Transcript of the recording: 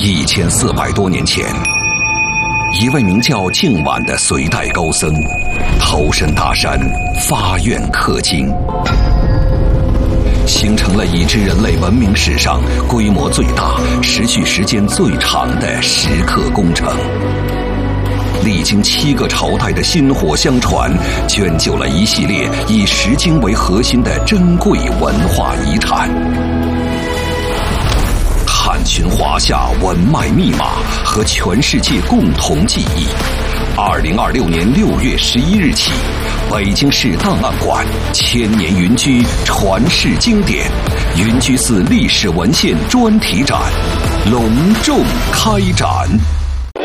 1400多年前，一位名叫净晚的隋代高僧投身大山，发愿刻经，形成了已知人类文明史上规模最大、持续时间最长的石刻工程。历经7个朝代的薪火相传，卷就了一系列以石经为核心的珍贵文化遗产。探寻华夏文脉密码和全世界共同记忆。2026年6月11日起，北京市档案馆千年云居传世经典云居寺历史文献专题展隆重开展。